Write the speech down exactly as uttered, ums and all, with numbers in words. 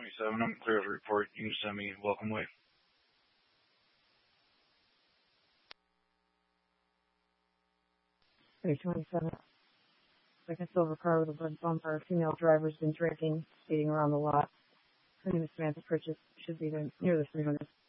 twenty-seven. I'm clear to report. You can send me a welcome wave. three twenty-seven. Like a silver car with a red bumper. Female driver's been drinking, speeding around the lot. Her name is Samantha Pritchett. Should be there near the three hundred.